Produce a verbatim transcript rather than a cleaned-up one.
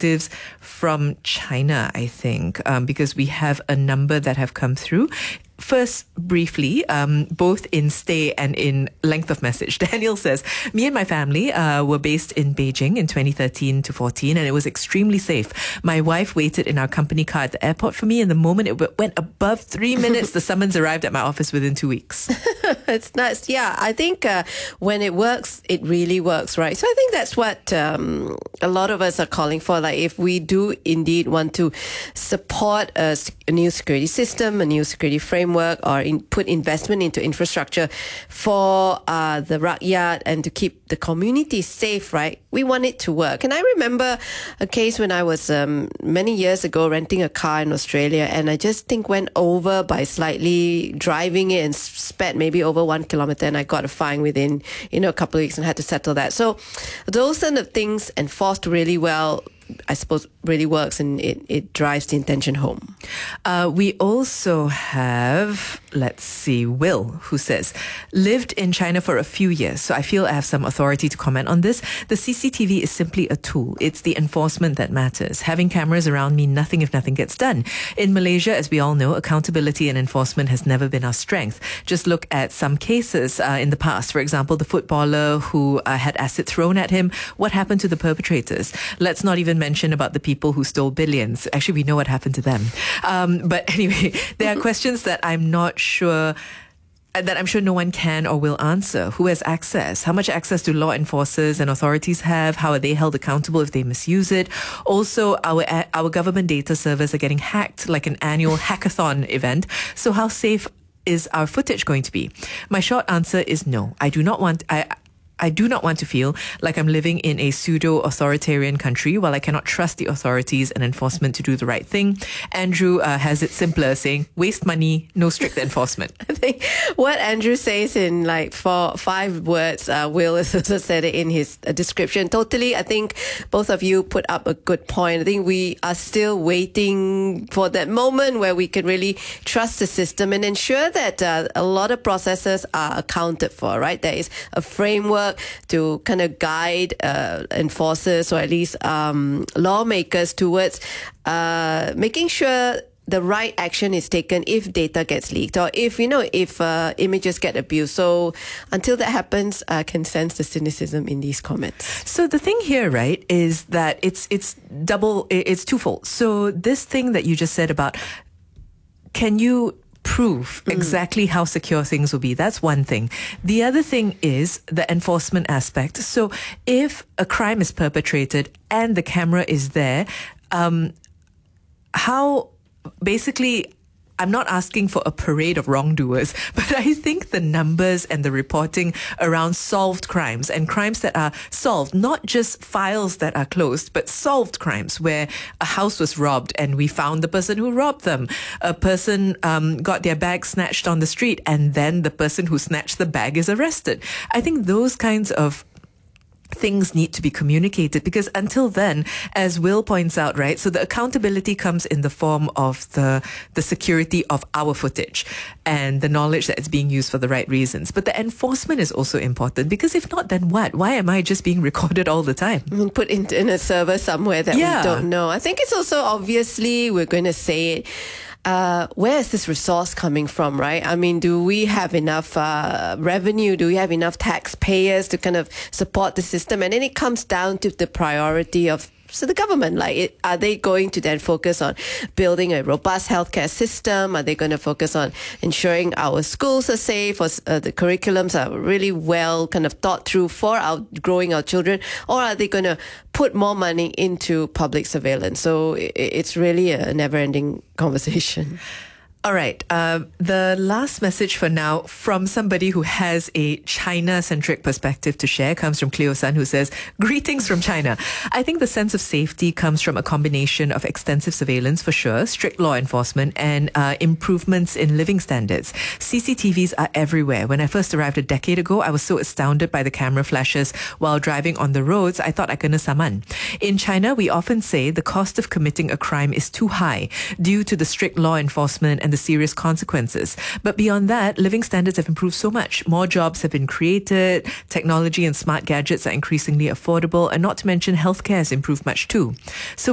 perspectives from China, I think, um, because we have a number that have come through. First, briefly, um, both in stay and in length of message. Daniel says, me and my family uh, were based in Beijing in twenty thirteen to fourteen, and it was extremely safe. My wife waited in our company car at the airport for me, and the moment it w- went above three minutes, the summons arrived at my office within two weeks. It's nice. Yeah, I think uh, when it works, it really works, right? So I think that's what um, a lot of us are calling for. Like, if we do indeed want to support a, a new security system, a new security framework, or in, put investment into infrastructure for uh, the rakyat and to keep the community safe, right? We want it to work. And I remember a case when I was um, many years ago renting a car in Australia, and I just think went over by slightly driving it and sped maybe over one kilometer, and I got a fine within, you know, a couple of weeks and had to settle that. So those kind of things enforced really well, I suppose, really works, and it, it drives the intention home. Uh, we also have, let's see, Will, who says, lived in China for a few years, so I feel I have some authority to comment on this. The C C T V is simply a tool. It's the enforcement that matters. Having cameras around mean nothing if nothing gets done. In Malaysia, as we all know, accountability and enforcement has never been our strength. Just look at some cases uh, in the past. For example, the footballer who uh, had acid thrown at him. What happened to the perpetrators? Let's not even mention about the people who stole billions. Actually, we know what happened to them. Um, but anyway, there are questions that I'm not sure that I'm sure no one can or will answer. Who has access? How much access do law enforcers and authorities have? How are they held accountable if they misuse it? Also, our our government data servers are getting hacked like an annual hackathon event. So how safe is our footage going to be? My short answer is no. I do not want... I. I do not want to feel like I'm living in a pseudo-authoritarian country while I cannot trust the authorities and enforcement to do the right thing. Andrew uh, has it simpler, saying, waste money, no strict enforcement. I think what Andrew says in like four, five words, uh, Will has also said it in his uh, description. Totally, I think both of you put up a good point. I think we are still waiting for that moment where we can really trust the system and ensure that uh, a lot of processes are accounted for, right? There is a framework to kind of guide uh, enforcers, or at least um, lawmakers, towards uh, making sure the right action is taken if data gets leaked, or if, you know, if uh, images get abused. So until that happens, I can sense the cynicism in these comments. So the thing here, right, is that it's it's double, it's twofold. So this thing that you just said about, can you prove exactly how secure things will be? That's one thing. The other thing is the enforcement aspect. So if a crime is perpetrated and the camera is there, um, how basically... I'm not asking for a parade of wrongdoers, but I think the numbers and the reporting around solved crimes and crimes that are solved, not just files that are closed, but solved crimes where a house was robbed and we found the person who robbed them. A person um, got their bag snatched on the street and then the person who snatched the bag is arrested. I think those kinds of things need to be communicated, because until then, as Will points out, right, so the accountability comes in the form of the the security of our footage and the knowledge that it's being used for the right reasons. But the enforcement is also important, because if not, then what? Why am I just being recorded all the time? Put in, in a server somewhere that yeah. we don't know. I think it's also, obviously, we're going to say it, Uh, where is this resource coming from, right? I mean, do we have enough uh, revenue? Do we have enough taxpayers to kind of support the system? And then it comes down to the priority of So the government, like, it, are they going to then focus on building a robust healthcare system? Are they going to focus on ensuring our schools are safe, or uh, the curriculums are really well kind of thought through for our growing our children? Or are they going to put more money into public surveillance? So it, it's really a never-ending conversation. All right. Uh, the last message for now from somebody who has a China-centric perspective to share comes from Cleo San, who says, greetings from China. I think the sense of safety comes from a combination of extensive surveillance, for sure, strict law enforcement, and uh, improvements in living standards. C C T Vs are everywhere. When I first arrived a decade ago, I was so astounded by the camera flashes while driving on the roads, I thought I kena saman. In China, we often say the cost of committing a crime is too high due to the strict law enforcement and the serious consequences. But beyond that, living standards have improved so much. More jobs have been created, technology and smart gadgets are increasingly affordable, and not to mention healthcare has improved much too. So